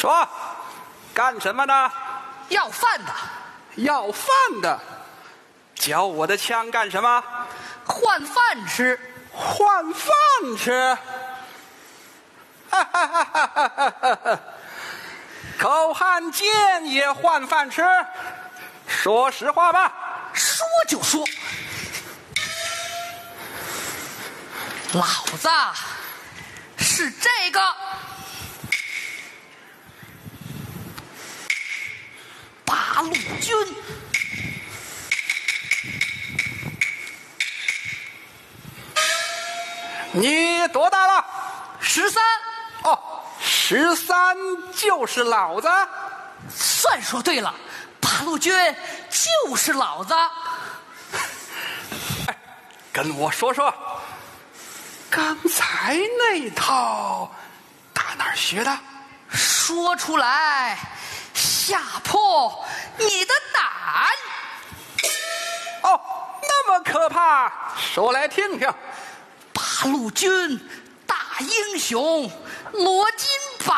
说，干什么的？ 要饭的， 要饭的。教我的枪干什么？ 换饭吃。 换饭吃。哈哈哈哈哈哈！口汉奸也换饭吃？说实话吧。 说就说，老子是这个八路军。 你多大了 ？13。 哦，13就是老子。 算说对了，八路军就是老子。 哎，跟我说说，刚才那套打哪儿学的？ 说出来，吓破你的胆。 哦，那么可怕，说来听听。 八路军大英雄罗金宝。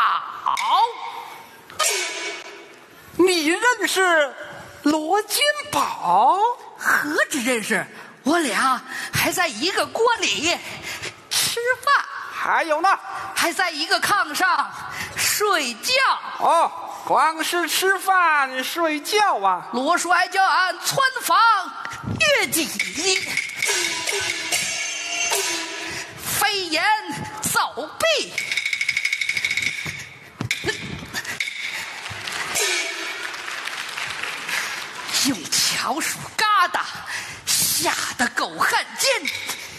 你认识罗金宝？ 何止认识，我俩还在一个锅里吃饭， 还有呢， 还在一个炕上睡觉。 哦，光是吃饭睡觉啊！ 罗帅叫俺穿房越脊，飞檐走壁，用巧鼠疙瘩吓得狗汉奸。